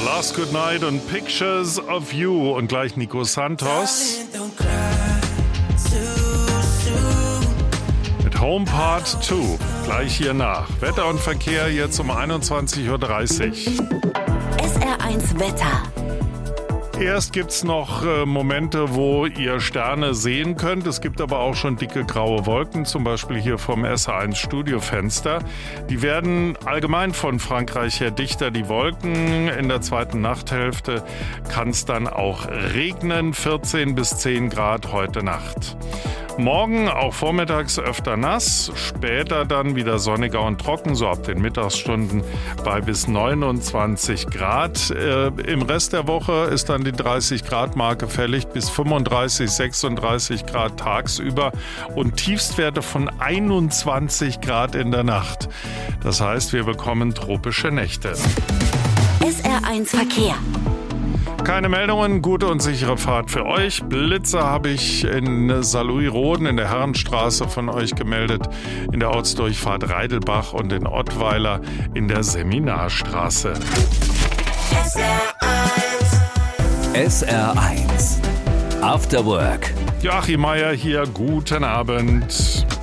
Last Good Night und Pictures of You und gleich Nico Santos mit Home Part 2, gleich hier nach. Wetter und Verkehr jetzt um 21.30 Uhr. SR1 Wetter. Erst gibt's noch Momente, wo ihr Sterne sehen könnt. Es gibt aber auch schon dicke graue Wolken, zum Beispiel hier vom SR1 Studiofenster. Die werden allgemein von Frankreich her dichter, die Wolken. In der zweiten Nachthälfte kann es dann auch regnen, 14 bis 10 Grad heute Nacht. Morgen auch vormittags öfter nass, später dann wieder sonniger und trocken, so ab den Mittagsstunden bei bis 29 Grad. Im Rest der Woche ist dann die 30-Grad-Marke fällig, bis 35, 36 Grad tagsüber und Tiefstwerte von 21 Grad in der Nacht. Das heißt, wir bekommen tropische Nächte. SR1 Verkehr. Keine Meldungen, gute und sichere Fahrt für euch. Blitzer habe ich in Saarlouis-Roden in der Herrenstraße von euch gemeldet, in der Ortsdurchfahrt Reidelbach und in Ottweiler in der Seminarstraße. SR1 After Work. Joachim Meier hier, guten Abend.